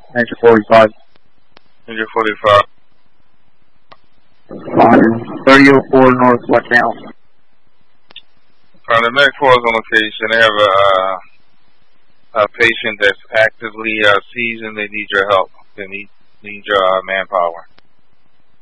Major 45. Major 45. 3004 Northwest Dallas. The Med 4 is on location. They have a patient that's actively seized and they need your help. They need your manpower.